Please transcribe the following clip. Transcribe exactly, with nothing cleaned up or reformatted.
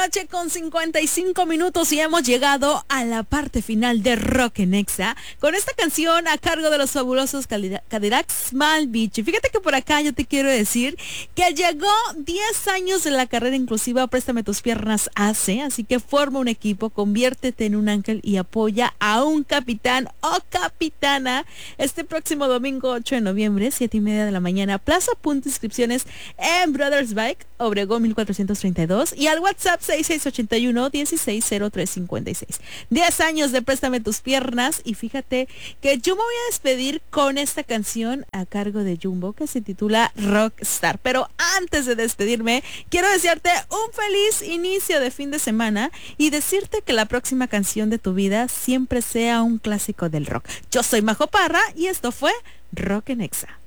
noche con cincuenta y cinco minutos y hemos llegado a la parte final de Rock en Exa con esta canción a cargo de los fabulosos Cadillacs Small Beach. Y fíjate que por acá yo te quiero decir que llegó diez años de la carrera inclusiva Préstame tus piernas A C, así que forma un equipo, conviértete en un ángel y apoya a un capitán o capitana este próximo domingo ocho de noviembre, siete y media de la mañana, Plaza Punto Inscripciones en Brothers Bike, Obregón mil cuatrocientos treinta y dos, y al WhatsApp seis seis ocho uno, uno seis cero tres cinco seis. diez años de Préstame tus piernas, y fíjate que yo me voy a despedir con esta canción a cargo de Jumbo que se titula Rockstar. Pero antes de despedirme, quiero desearte un feliz inicio de fin de semana y decirte que la próxima canción de tu vida siempre sea un clásico del rock. Yo soy Majo Parra y esto fue Rock en Exa.